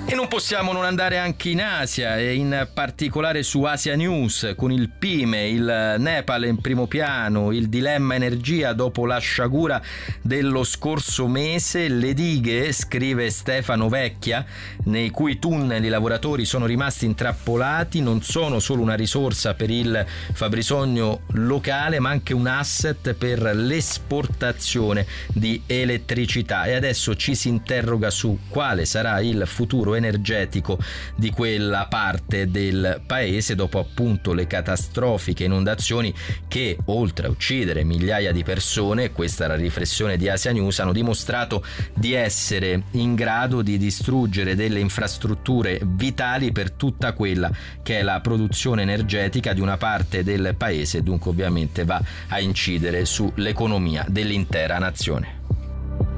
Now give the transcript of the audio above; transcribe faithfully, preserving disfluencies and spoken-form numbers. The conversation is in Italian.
E non possiamo non andare anche in Asia, e in particolare su Asia News, con il P I M E, il Nepal in primo piano, il dilemma energia dopo la sciagura dello scorso mese, le dighe, scrive Stefano Vecchia, nei cui tunnel i lavoratori sono rimasti intrappolati, non sono solo una risorsa per il fabbisogno locale, ma anche un asset per l'esportazione di elettricità. E adesso ci si interroga su quale sarà il futuro energetico di quella parte del paese dopo appunto le catastrofiche inondazioni che, oltre a uccidere migliaia di persone, questa è la riflessione di Asia News, hanno dimostrato di essere in grado di distruggere delle infrastrutture vitali per tutta quella che è la produzione energetica di una parte del paese, dunque ovviamente va a incidere sull'economia dell'intera nazione.